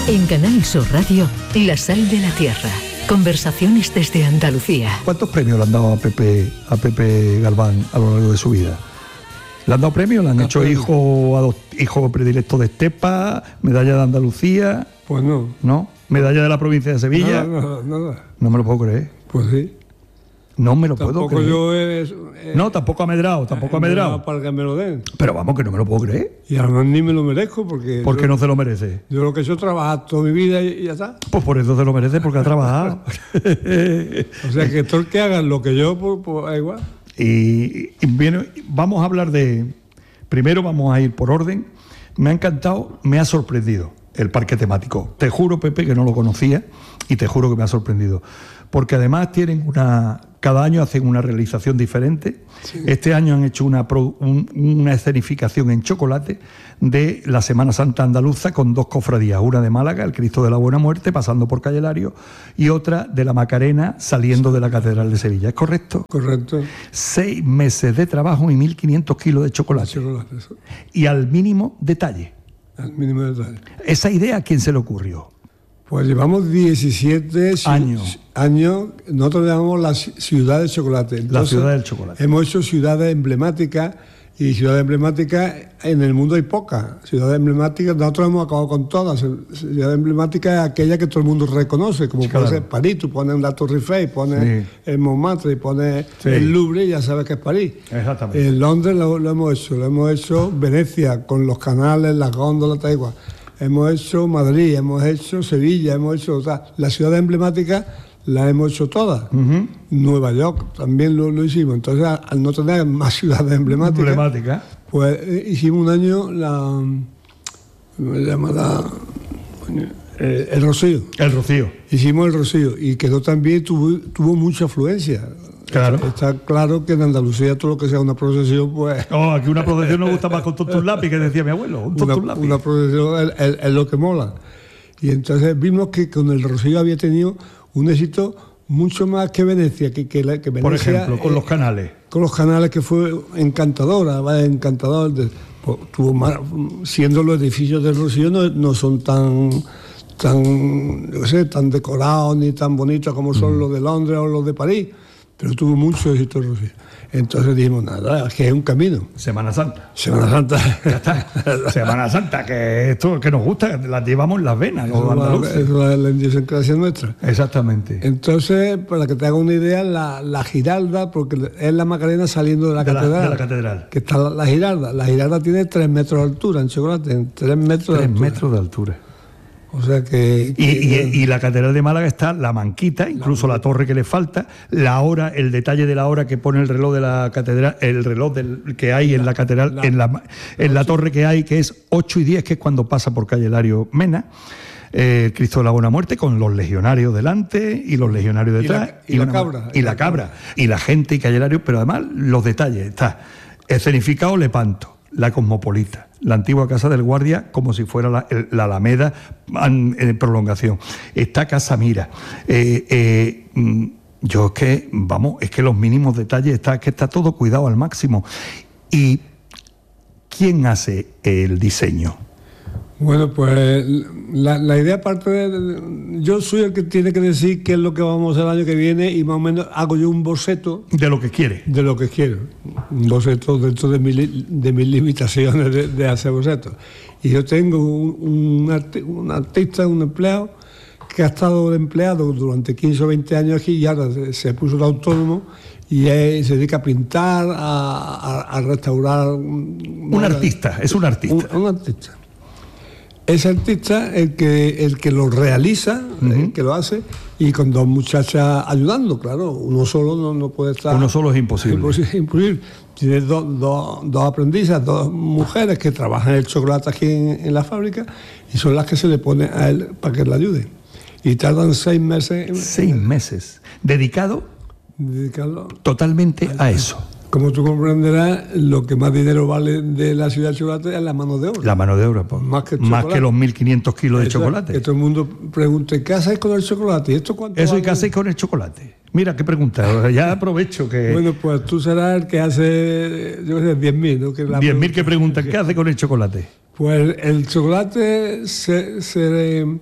En Canal Sur Radio, La Sal de la Tierra. Conversaciones desde Andalucía. ¿Cuántos premios le han dado a Pepe Galván a lo largo de su vida? ¿Le han dado premios? ¿Le han hecho hijo predilecto de Estepa? ¿Medalla de Andalucía? Pues no. ¿No? ¿Medalla de la provincia de Sevilla? Nada. No me lo puedo creer. Pues sí. No me lo puedo creer. No, tampoco ha medrado. Para que me lo den. Pero vamos, que no me lo puedo creer. Y además ni me lo merezco porque... ¿Por qué no se lo merece? Yo lo que he hecho es trabajar toda mi vida y ya está. Pues por eso se lo merece, porque ha trabajado. O sea, que todo el que haga lo que yo, pues es igual. Y bien, vamos a hablar de... Primero vamos a ir por orden. Me ha encantado, me ha sorprendido el parque temático. Te juro, Pepe, que no lo conocía y te juro que me ha sorprendido. Porque además tienen cada año hacen una realización diferente. Sí. Este año han hecho una escenificación en chocolate de la Semana Santa andaluza con 2 cofradías, una de Málaga, el Cristo de la Buena Muerte, pasando por Calle Lario, y otra de la Macarena, saliendo de la Catedral de Sevilla. ¿Es correcto? Correcto. 6 meses de trabajo y 1.500 kilos de chocolate. Y al mínimo detalle. Al mínimo detalle. ¿Esa idea a quién se le ocurrió? Pues llevamos 17 años. Nosotros le llamamos la ciudad del chocolate. Entonces, la ciudad del chocolate. Hemos hecho ciudades emblemáticas, y ciudades emblemáticas en el mundo hay pocas. Ciudades emblemáticas, nosotros hemos acabado con todas. Ciudad emblemática es aquella que todo el mundo reconoce, como puede ser París. Tú pones la Torre Eiffel, pones el Montmartre, pones el Louvre y ya sabes que es París. Exactamente. En Londres lo hemos hecho Venecia, con los canales, las góndolas, tal igual. Hemos hecho Madrid, hemos hecho Sevilla, hemos hecho... O sea, las ciudades emblemáticas las hemos hecho todas. Uh-huh. Nueva York también lo hicimos. Entonces, al no tener más ciudades emblemáticas, pues hicimos un año el Rocío. El Rocío. Hicimos el Rocío y quedó también, tuvo mucha afluencia. Claro. Está claro que en Andalucía todo lo que sea una procesión, pues... aquí una procesión nos gusta más con tonto un lápiz, que decía mi abuelo, Una procesión es lo que mola. Y entonces vimos que con el Rocío había tenido un éxito mucho más que Venecia, que Venecia... Por ejemplo, con los canales. Con los canales, que fue encantador. Siendo los edificios del Rocío no son tan decorados ni tan bonitos como son los de Londres o los de París, pero tuvo mucho éxito el Rocío. Entonces dijimos, nada, que es un camino. Semana Santa. Ya está. Semana Santa, que esto que nos gusta, las llevamos en las venas, los andaluces. Eso es la idiosincrasia nuestra. Exactamente. Entonces, para que te haga una idea, la Giralda, porque es la Macarena saliendo de la catedral. De la catedral. Que está la Giralda. La Giralda tiene 3 metros de altura en chocolate, 3 metros de altura. 3 metros de altura. O sea que y la Catedral de Málaga está la Manquita, incluso la torre que le falta, la hora, el detalle de la hora que pone el reloj de la catedral, el reloj que hay en la catedral, en la torre que hay, que es 8:10, que es cuando pasa por Calle Lario Mena, Cristo de la Buena Muerte, con los legionarios delante y los legionarios detrás. Y la cabra. Y la gente y Calle Lario, pero además los detalles. Está escenificado Lepanto, la Cosmopolita, la antigua Casa del Guardia, como si fuera la Alameda en prolongación. Está Casa Mira. Yo es que los mínimos detalles está todo cuidado al máximo. ¿Y quién hace el diseño? Bueno, pues la idea parte de... Yo soy el que tiene que decir qué es lo que vamos a hacer el año que viene y más o menos hago yo un boceto... De lo que quiere. De lo que quiero. Un boceto dentro de mis limitaciones de hacer bocetos. Y yo tengo un artista, un empleado, que ha estado empleado durante 15 o 20 años aquí y ahora se puso de autónomo y se dedica a pintar, a restaurar... Un artista. Un artista. Ese artista el que lo realiza, el que lo hace, y con 2 muchachas ayudando, claro. Uno solo no puede estar... Uno solo es imposible. Es imposible. Tiene dos aprendices, 2 mujeres que trabajan el chocolate aquí en la fábrica y son las que se le ponen a él para que le ayude. Y tardan 6 meses. 6 meses. Dedicado totalmente a eso. Como tú comprenderás, lo que más dinero vale de la ciudad de chocolate es la mano de obra. La mano de obra, pues. Más que los 1.500 kilos de chocolate. Que todo el mundo pregunte, ¿qué hacéis con el chocolate? ¿Y esto cuánto Eso, ¿y qué hacéis con el chocolate? Mira, qué pregunta. Ya aprovecho que... Bueno, pues tú serás el que hace, yo sé, 10.000, ¿no? 10.000 que preguntan, ¿qué hace con el chocolate? Pues el chocolate se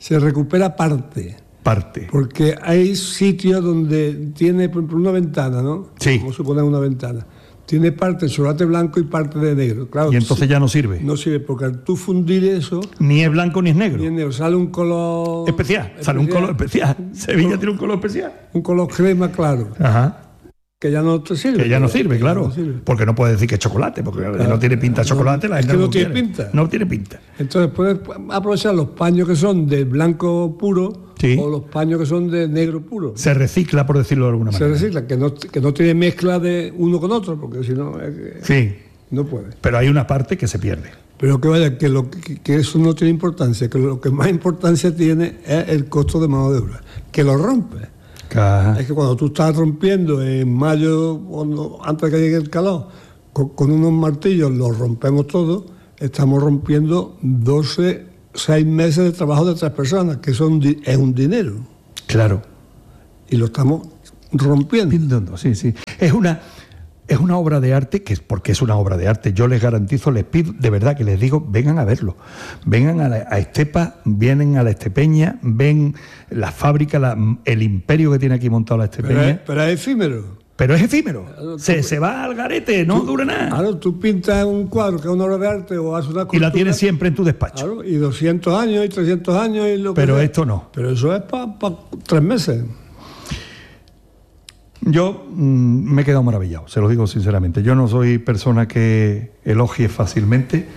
Se recupera parte. Porque hay sitios donde tiene, por ejemplo, una ventana, ¿no? Sí. Vamos a suponer una ventana. Tiene parte de chocolate blanco y parte de negro. Claro, y entonces ya no sirve. No sirve, porque al tú fundir eso... Ni es blanco ni es negro. Ni es negro. Sale un color... especial. Sale un color especial. Sevilla tiene un color especial. Un color crema claro. Ajá. Que ya no te sirve. Que ya no sirve, claro. No sirve. Porque no puedes decir que es chocolate, porque no tiene pinta de chocolate. La es gente que no tiene pinta. No tiene pinta. Entonces puedes aprovechar los paños que son de blanco puro, sí, o los paños que son de negro puro. Se recicla, por decirlo de alguna manera. Se recicla, que no tiene mezcla de uno con otro, porque si no... sí. No puede. Pero hay una parte que se pierde. Pero que vaya, que eso no tiene importancia, que lo que más importancia tiene es el costo de mano de obra, que lo rompe. Ajá. Es que cuando tú estás rompiendo en mayo, antes de que llegue el calor, con unos martillos los rompemos todos, estamos rompiendo 6 meses de trabajo de 3 personas, que es un dinero. Claro. Y lo estamos rompiendo. Sí, sí. Es una obra de arte, porque es una obra de arte. Yo les garantizo, les pido, de verdad que les digo, vengan a verlo. Vengan a Estepa, vienen a la Estepeña, ven la fábrica, el imperio que tiene aquí montado la Estepeña. Pero es efímero. Pero es efímero. Claro, se va al garete, no dura nada. Claro, tú pintas un cuadro que es una obra de arte o haces una escultura, y la tienes siempre en tu despacho. Claro, y 200 años y 300 años y lo que Pero sea. esto no. Pero eso es para 3 meses. Yo me he quedado maravillado, se lo digo sinceramente. Yo no soy persona que elogie fácilmente,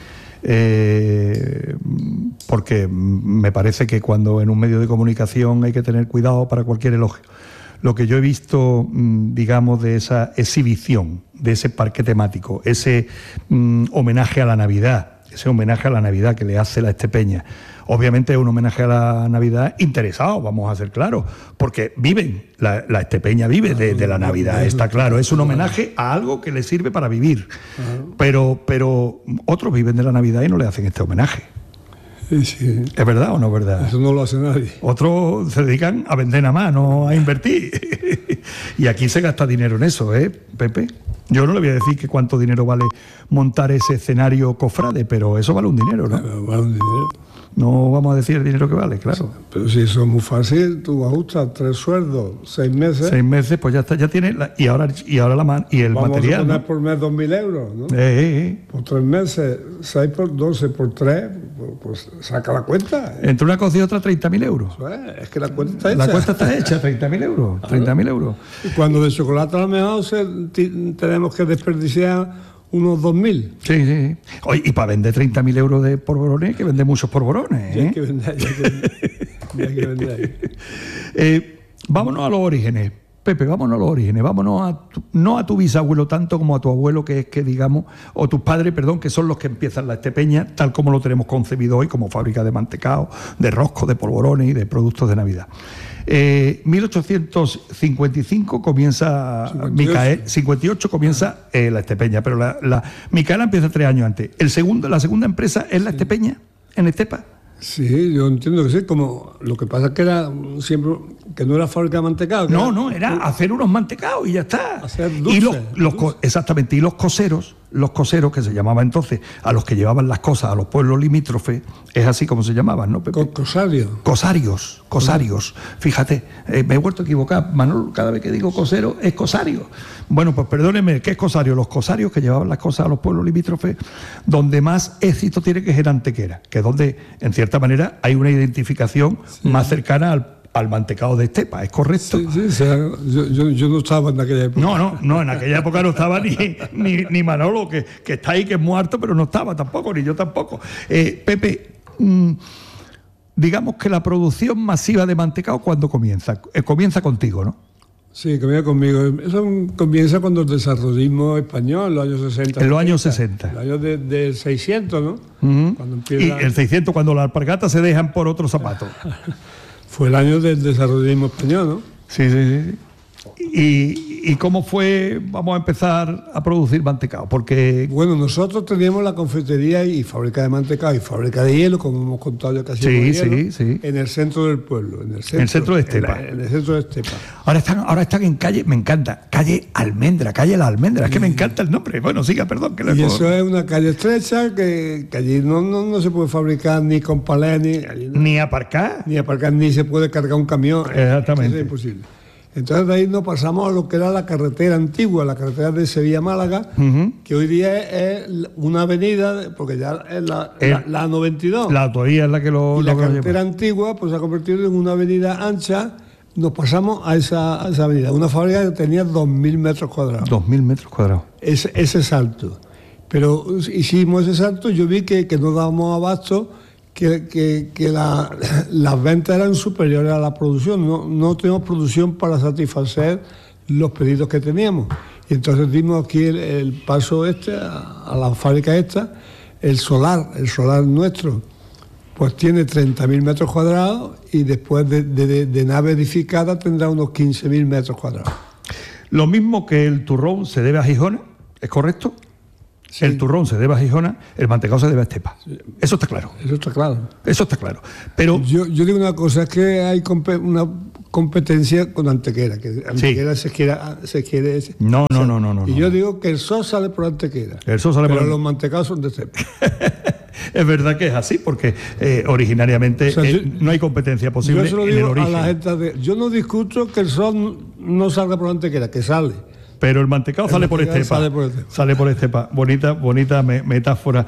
porque me parece que cuando en un medio de comunicación hay que tener cuidado para cualquier elogio. Lo que yo he visto, digamos, de esa exhibición, de ese parque temático, ese homenaje a la Navidad, que le hace la Estepeña, obviamente es un homenaje a la Navidad interesado, vamos a ser claros, porque la Estepeña vive de la Navidad, está claro, es un homenaje a algo que le sirve para vivir, pero otros viven de la Navidad y no le hacen este homenaje. Sí. ¿Es verdad o no es verdad? Eso no lo hace nadie. Otros se dedican a vender nada más, no a invertir. Y aquí se gasta dinero en eso, ¿eh, Pepe? Yo no le voy a decir que cuánto dinero vale montar ese escenario cofrade, pero eso vale un dinero, ¿no? Vale un dinero. No vamos a decir el dinero que vale, claro. Pero si eso es muy fácil, tú ajustas 3 sueldos, 6 meses. 6 meses, pues ya está, ya tiene. Y ahora y el vamos material. Vamos a poner ¿no? por mes 2.000 euros, ¿no? Por 3 meses, 6 por 12 por 3, pues saca la cuenta. Entre una cosa y otra, 30.000 euros. Es que la cuenta está hecha. La cuenta está hecha, 30.000 euros. 30.000 euros. Y cuando de chocolate a lo mejor tenemos que desperdiciar unos 2.000. Sí. Oye, y para vender 30.000 euros de polvorones, hay que vender muchos polvorones. Hay que vender. Vámonos a los orígenes. Pepe, vámonos a los orígenes. Vámonos no a tu bisabuelo tanto como a tu abuelo, que es que digamos, o tus padres, perdón, que son los que empiezan la Estepeña, tal como lo tenemos concebido hoy, como fábrica de mantecao, de rosco, de polvorones y de productos de Navidad. 1855 comienza 58 comienza la Estepeña, pero la Micaela empieza 3 años antes. La segunda empresa es la Estepeña, en Estepa. Sí, yo entiendo que sí, como lo que pasa es que era siempre que no era fábrica de mantecao. No, era hacer unos mantecaos y ya está. Hacer dulces. Exactamente, y los coseros que se llamaban entonces, a los que llevaban las cosas a los pueblos limítrofes, es así como se llamaban, ¿no, Pepe? Cosarios. Fíjate, me he vuelto a equivocar, Manolo, cada vez que digo cosero es cosario. Bueno, pues perdóneme, ¿qué es cosario? Los cosarios que llevaban las cosas a los pueblos limítrofes, donde más éxito tiene que ser Antequera, que es donde, en cierta manera, hay una identificación más cercana al mantecao de Estepa, ¿es correcto? Sí, o sea, yo no estaba en aquella época. No, en aquella época no estaba ni Manolo, que está ahí, que es muerto, pero no estaba tampoco, ni yo tampoco. Pepe, digamos que la producción masiva de mantecao, ¿cuándo comienza? Comienza contigo, ¿no? Sí, comienza conmigo. Eso comienza cuando el desarrollismo español, en los años 60. En los años 60. El año del 600, ¿no? Cuando empieza... Y el 600, cuando las alpargatas se dejan por otro zapato. Fue el año del desarrollismo español, ¿no? Sí. ¿Y cómo fue? Vamos a empezar a producir mantecado, porque... Bueno, nosotros teníamos la confitería y fábrica de mantecado y fábrica de hielo, como hemos contado ya casi sí. En el centro del pueblo. En el centro de Estepa. En el centro de Estepa. Ahora están en calle, me encanta, calle Almendra, calle La Almendra, es que me encanta el nombre. Bueno, siga, perdón. Y eso es una calle estrecha que allí no se puede fabricar ni con palés, ni aparcar. Ni se puede cargar un camión. Exactamente. Es imposible. Entonces de ahí nos pasamos a lo que era la carretera antigua, la carretera de Sevilla-Málaga, que hoy día es una avenida, porque ya es la 92. La autovía es la que lo... Y la carretera antigua pues se ha convertido en una avenida ancha. Nos pasamos a esa avenida. Una fábrica que tenía 2.000 metros cuadrados. 2.000 metros cuadrados. Ese salto. Pero hicimos ese salto, yo vi que no dábamos abasto, que las ventas eran superiores a la producción. No teníamos producción para satisfacer los pedidos que teníamos. Y entonces dimos aquí el paso a la fábrica esta, el solar nuestro, pues tiene 30.000 metros cuadrados y después de nave edificada tendrá unos 15.000 metros cuadrados. Lo mismo que el turrón se debe a Gijona, ¿es correcto? Sí. El turrón se debe a Gijona, el mantecado se debe a Estepa. Sí. Eso está claro. Eso está claro. Pero yo digo una cosa, es que hay una competencia con Antequera, que Antequera se quiere... No. Y yo digo que el sol sale por Antequera. Pero los mantecados son de Estepa. Es verdad que es así, porque originariamente no hay competencia posible yo se lo en digo el origen. A la gente yo no discuto que el sol no salga por Antequera, que sale. Pero el mantecado sale por Estepa. Sale por Estepa. Bonita metáfora.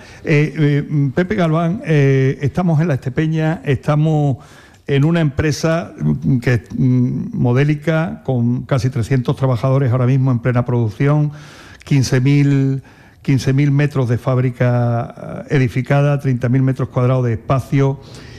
Pepe Galván, estamos en La Estepeña, estamos en una empresa que es modélica, con casi 300 trabajadores ahora mismo en plena producción, 15.000 metros de fábrica edificada, 30.000 metros cuadrados de espacio.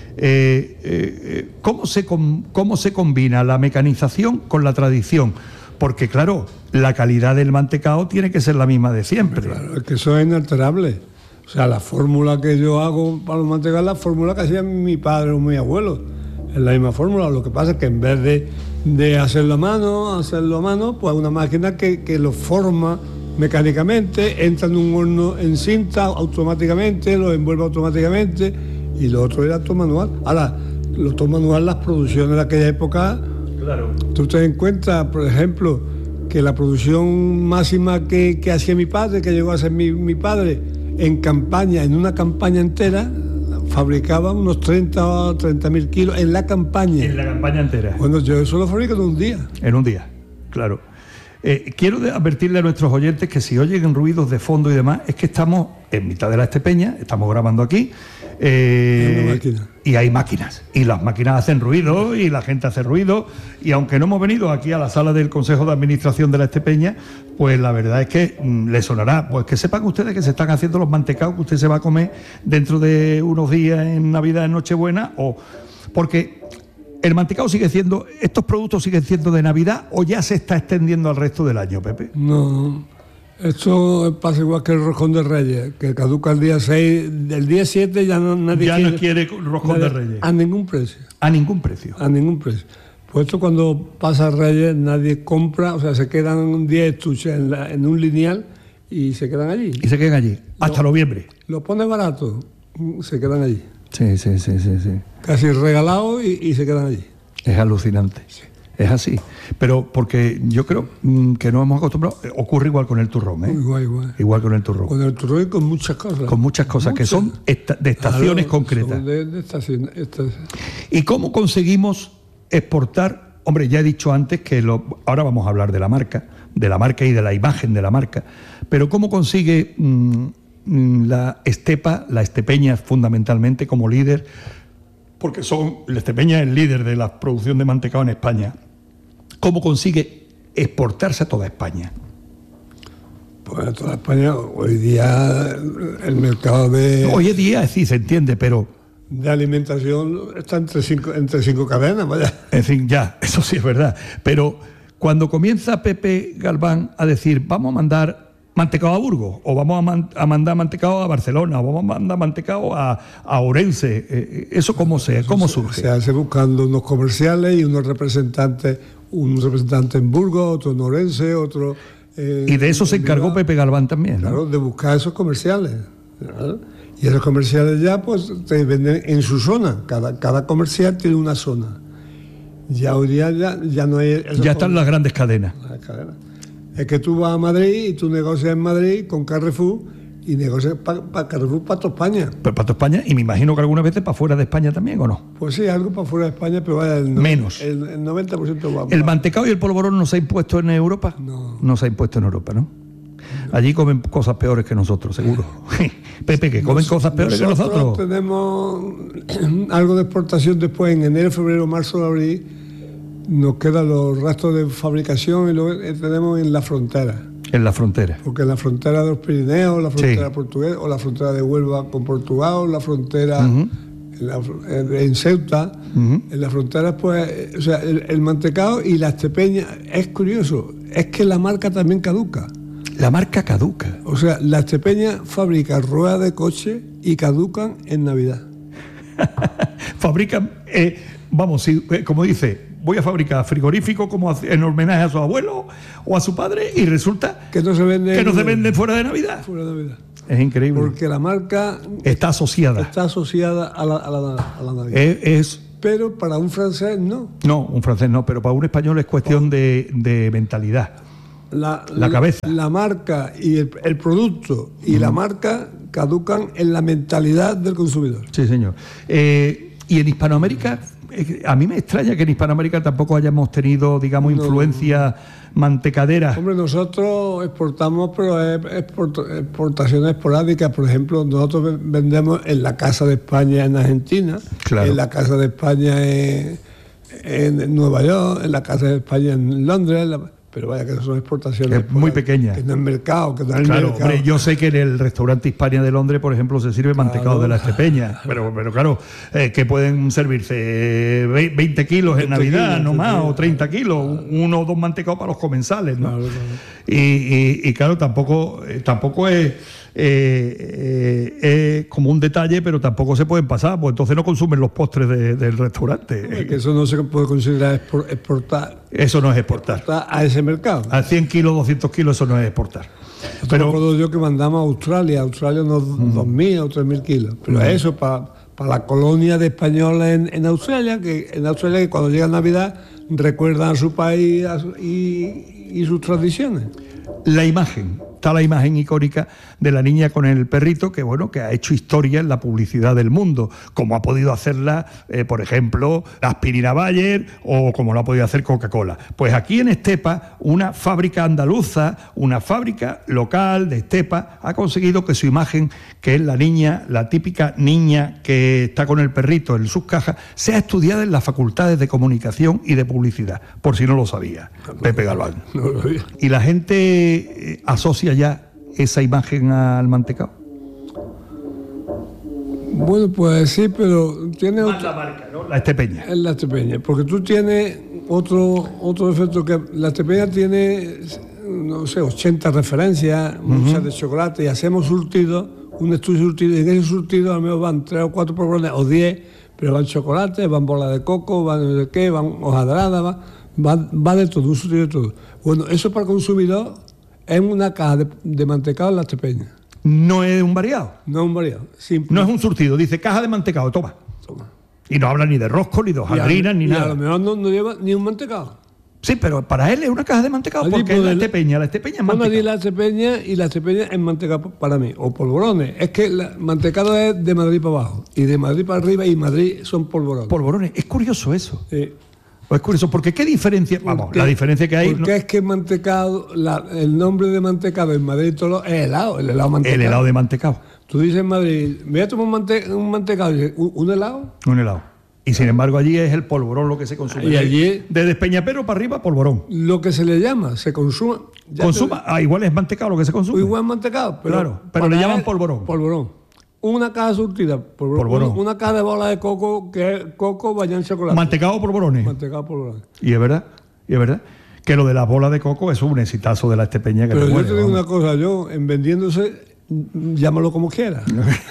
¿Cómo se combina la mecanización con la tradición? Porque, claro, la calidad del mantecado tiene que ser la misma de siempre. Claro, es que eso es inalterable. O sea, la fórmula que yo hago para los mantecados es la fórmula que hacían mi padre o mi abuelo. Es la misma fórmula. Lo que pasa es que en vez de hacerlo a mano, pues una máquina que lo forma mecánicamente, entra en un horno en cinta automáticamente, lo envuelve automáticamente, y lo otro era todo manual. Ahora, lo todo manual, las producciones de aquella época... Claro. Tú te das cuenta, por ejemplo, que la producción máxima que hacía mi padre, que llegó a ser mi padre, en una campaña entera, fabricaba unos 30.000 kilos en la campaña. En la campaña entera. Bueno, yo eso lo fabrico en un día. En un día, claro. Quiero advertirle a nuestros oyentes que si oyen ruidos de fondo y demás, es que estamos en mitad de La Estepeña, estamos grabando aquí, y hay máquinas, y las máquinas hacen ruido, y la gente hace ruido, y aunque no hemos venido aquí a la sala del Consejo de Administración de La Estepeña, pues la verdad es que le sonará, pues que sepan ustedes que se están haciendo los mantecados que usted se va a comer dentro de unos días en Navidad, en Nochebuena, o porque... ¿El mantecado estos productos siguen siendo de Navidad o ya se está extendiendo al resto del año, Pepe? No, esto pasa igual que el roscón de Reyes, que caduca el día 6, del día 7 ya nadie no quiere roscón de Reyes. A ningún precio. A ningún precio. A ningún precio. Pues esto cuando pasa Reyes nadie compra, o sea, se quedan 10 estuches en un lineal y se quedan allí. Y se quedan allí, hasta noviembre. Lo pone barato, se quedan allí. Sí. Casi regalados y se quedan allí. Es alucinante. Sí. Es así. Pero porque yo creo que nos hemos acostumbrado. Ocurre igual con el turrón, ¿eh? Igual con el turrón. Con el turrón y con muchas cosas. Con muchas cosas que son de estaciones concretas. Son de estaciones. ¿Y cómo conseguimos exportar? Hombre, ya he dicho antes que ahora vamos a hablar de la marca y de la imagen de la marca. Pero ¿cómo consigue la Estepeña fundamentalmente como líder? Porque la Estepeña es el líder de la producción de mantecado en España. ¿Cómo consigue exportarse a toda España? Pues a toda España, hoy día el mercado Hoy en día sí se entiende, pero... de alimentación está entre cinco cadenas, vaya. En fin, ya, eso sí es verdad. Pero cuando comienza Pepe Galván a decir, vamos a mandar mantecado a Burgos, o vamos a mandar mantecado a Barcelona, o vamos a mandar mantecado a Ourense. ¿Eso cómo surge? Se hace buscando unos comerciales y unos representantes en Burgos, otro en Ourense, otro... y de eso se encargó Pepe Galván también, ¿no? Claro, de buscar esos comerciales, ¿no? Y esos comerciales ya pues te venden en su zona. Cada comercial tiene una zona. Ya hoy día ya no hay... Ya están las grandes cadenas. Es que tú vas a Madrid y tú negocias en Madrid con Carrefour y negocias para Carrefour para toda España. Pero para toda España, y me imagino que algunas veces para fuera de España también, ¿o no? Pues sí, algo para fuera de España, pero vaya, menos. El 90% va. ¿El mantecado y el polvorón no se ha impuesto en Europa? No. No se ha impuesto en Europa, ¿no? Allí comen cosas peores que nosotros, seguro. Pepe, que comen cosas peores que nosotros. Tenemos algo de exportación después, en enero, febrero, marzo, abril. Nos quedan los restos de fabricación y lo tenemos en la frontera. En la frontera. Porque en la frontera de los Pirineos, la frontera portuguesa, o la frontera de Huelva con Portugal, o la frontera en Ceuta, en las fronteras, pues, o sea, el mantecado y la estepeña, es curioso, es que la marca también caduca. La marca caduca. O sea, la estepeña fabrica ruedas de coche y caducan en Navidad. Fabrican, como dice, voy a fabricar frigorífico como en homenaje a su abuelo o a su padre, y resulta que no se vende fuera de Navidad. Fuera de Navidad. Es increíble. Porque la marca está asociada a la Navidad. Pero para un francés no. No, un francés no, pero para un español es cuestión de mentalidad. La cabeza. La marca y el producto y la marca caducan en la mentalidad del consumidor. Sí, señor. Y en Hispanoamérica, a mí me extraña que en Hispanoamérica tampoco hayamos tenido, digamos, influencia mantecadera. Hombre, nosotros exportamos, pero es exportaciones esporádicas. Por ejemplo, nosotros vendemos en la Casa de España en Argentina, en la Casa de España en Nueva York, en la Casa de España en Londres. Pero vaya que son exportaciones muy pequeñas. Que no es mercado, que no es claro, mercado. Hombre, yo sé que en el restaurante Hispania de Londres, por ejemplo, se sirve mantecado de la estepeña. Pero claro, que pueden servirse 20 kilos en Navidad, no más, o 30 kilos, 1 o 2 mantecados para los comensales, ¿no? Claro. Y claro, tampoco es como un detalle, pero tampoco se pueden pasar, pues entonces no consumen los postres del restaurante. Que eso no se puede considerar exportar. Eso no es exportar. A ese mercado. A 100 kilos, 200 kilos, eso no es exportar. Pero recuerdo yo que mandamos a Australia unos 2.000 o 3.000 kilos. Pero eso para la colonia de españoles en Australia, que cuando llega Navidad recuerdan a su país y sus tradiciones. La imagen. Está la imagen icónica de la niña con el perrito, que bueno, que ha hecho historia en la publicidad del mundo, como ha podido hacerla, por ejemplo, Aspirina Bayer, o como lo ha podido hacer Coca-Cola. Pues aquí en Estepa, una fábrica andaluza, una fábrica local de Estepa, ha conseguido que su imagen, que es la niña, la típica niña que está con el perrito en sus cajas, sea estudiada en las facultades de comunicación y de publicidad, por si no lo sabía, Pepe Galván. No lo sabía. Y la gente asocia ya esa imagen al mantecado. Bueno, pues sí, pero tiene más la marca, ¿no? La estepeña. Es la estepeña, porque tú tienes otro efecto, que la estepeña tiene, no sé, 80 referencias, muchas de chocolate, y hacemos un estudio surtido, y en ese surtido a lo mejor van 3 o 4 polvorones, o 10, pero van chocolate, van bolas de coco, van no sé qué, van hojadrada, va de todo, un surtido de todo. Bueno, eso para el consumidor es una caja de mantecado en la estepeña. No es un variado. No es un variado. Simple. No es un surtido, dice caja de mantecado, toma. Y no habla ni de rosco, ni de hojaldrinas, ni nada. A lo mejor no lleva ni un mantecado. Sí, pero para él es una caja de mantecado, porque es la estepeña es mantecado. Bueno, allí la estepeña es mantecado para mí, o polvorones. Es que el mantecado es de Madrid para abajo, y de Madrid para arriba, y Madrid son polvorones. Polvorones, es curioso eso. Sí. Es curioso, porque ¿qué diferencia? Vamos, la diferencia que hay... Porque es que mantecado, el nombre de mantecado en Madrid todo es helado, el helado mantecado. El helado de mantecado. Tú dices en Madrid, me voy a tomar un mantecado, ¿un helado? Un helado. Y sin embargo allí es el polvorón lo que se consume. Y allí... De Despeñapero para arriba, polvorón. Lo que se le llama, se consuma... igual es mantecado lo que se consume. Igual es mantecado, pero... Claro, pero le llaman polvorón. Polvorón. Una caja surtida, polvorón. Una caja de bola de coco, que es coco bañado en chocolate. Mantecado o polvorones. Mantecado polvorones. Y es verdad. Que lo de las bolas de coco es un exitazo de la Estepeña. Que Pero yo muere, te digo vamos. una cosa, yo en vendiéndose, llámalo como quieras.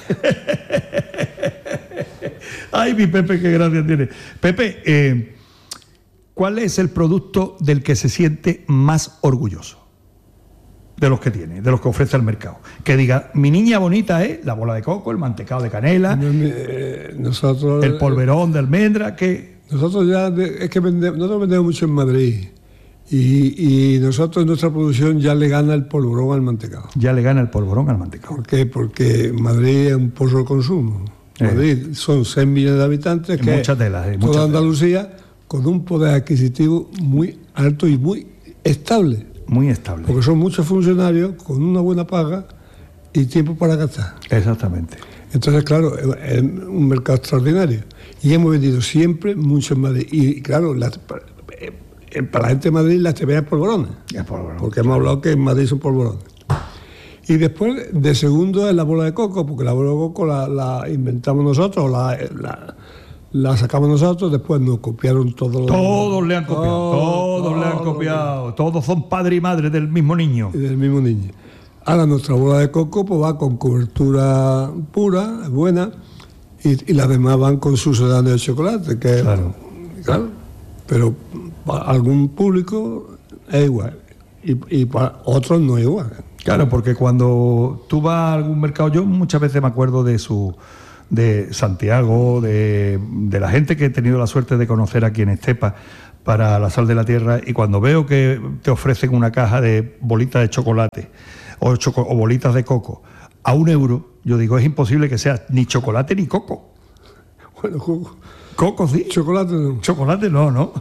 Ay, mi Pepe, qué gracia tiene. Pepe, ¿cuál es el producto del que se siente más orgulloso? De los que tiene, de los que ofrece al mercado. Que diga, mi niña bonita es la bola de coco, el mantecado de canela, Nosotros, el polverón de almendra, que... nosotros nosotros vendemos mucho en Madrid y nosotros en nuestra producción ya le gana el polvorón al mantecado. ya le gana el polvorón al mantecado. ¿Por qué? Porque Madrid es un pozo de consumo. Madrid son 6 millones de habitantes, Hay que mucha tela, hay mucha toda tela. Andalucía con un poder adquisitivo muy alto y muy estable. Muy estable. Porque son muchos funcionarios con una buena paga y tiempo para gastar. Exactamente. Entonces, claro, es un mercado extraordinario. Y hemos vendido siempre mucho en Madrid. Y claro, para la gente de Madrid las tebeas polvorones. El polvorón. Porque hemos hablado que en Madrid son polvorones. Y después, de segundo, es la bola de coco, porque la bola de coco la inventamos nosotros, la sacamos nosotros, después nos copiaron todos. Todos le han copiado, todos le han copiado. Todos son padre y madre del mismo niño. Y del mismo niño. Ahora nuestra bola de coco pues va con cobertura pura, buena, y las demás van con sucedáneo de chocolate, que Claro. claro, pero para algún público es igual, y para otros no es igual. Claro, porque cuando tú vas a algún mercado, yo muchas veces me acuerdo de Santiago, de la gente que he tenido la suerte de conocer aquí en Estepa para la Sal de la Tierra, y cuando veo que te ofrecen una caja de bolitas de chocolate o bolitas de coco a €1, yo digo, es imposible que sea ni chocolate ni coco. Bueno, Coco sí, chocolate no. chocolate no, ¿no?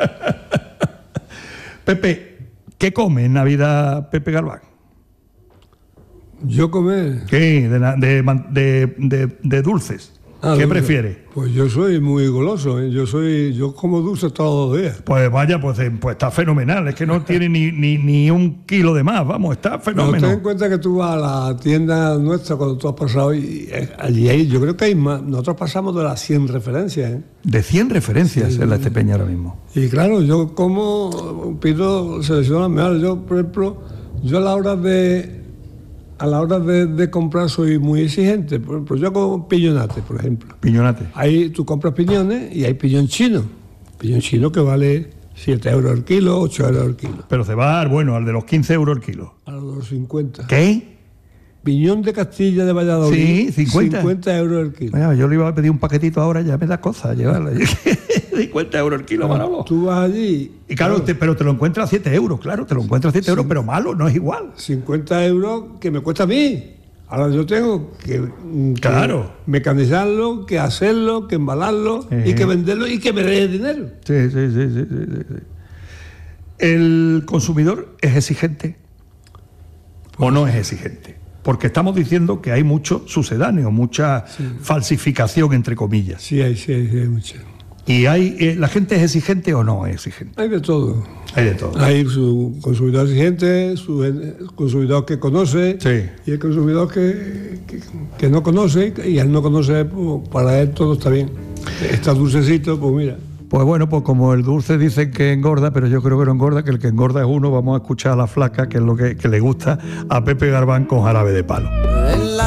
Pepe, ¿qué come en Navidad Pepe Galván? Yo comer. ¿Qué? De dulces. ¿Qué dulce. prefiere? Pues yo soy muy goloso, ¿eh? Yo como dulce todos los días. Pues vaya, pues está fenomenal. Es que no tiene ni un kilo de más, vamos, está Pero fenómeno. ten en cuenta que tú vas a la tienda nuestra cuando tú has pasado y allí yo creo que hay más. Nosotros pasamos de las 100 referencias, ¿eh? De 100 referencias en la Estepeña ahora mismo. Y claro, yo pido, selecciono las mejores. Yo, por ejemplo, yo a la hora de comprar soy muy exigente. Por ejemplo, yo hago piñonate, por ejemplo. Piñonate. Ahí tú compras piñones y hay piñón chino. Piñón chino que vale 7 euros el kilo, 8 euros el kilo. Pero cebar, bueno, al de los 15 euros el kilo. A los 50. ¿Qué? Piñón de Castilla de Valladolid. Sí, 50. 50 euros el kilo. Vaya, yo le iba a pedir un paquetito ahora, ya me da cosa llevarla. 50 euros el kilo, Manolo. Tú vas allí. Y claro, pero te lo encuentras a 7 euros, claro, te lo encuentras a 7 euros, pero malo, no es igual. 50 euros que me cuesta a mí. Ahora yo tengo que Claro. mecanizarlo, que hacerlo, que embalarlo y que venderlo y que me dé dinero. Sí. ¿El consumidor es exigente o no es exigente? Porque estamos diciendo que hay mucho sucedáneo, mucha falsificación, entre comillas. Sí, hay mucho. ¿Y la gente es exigente o no es exigente? Hay de todo. Hay de todo. Hay su consumidor exigente, su consumidor que conoce Sí. y el consumidor que no conoce, y al no conocer, pues, para él todo está bien. Está dulcecito, pues mira. Pues bueno, pues como el dulce dicen que engorda, pero yo creo que no engorda, que el que engorda es uno. Vamos a escuchar a la flaca, que es lo que le gusta a Pepe Galván con jarabe de palo.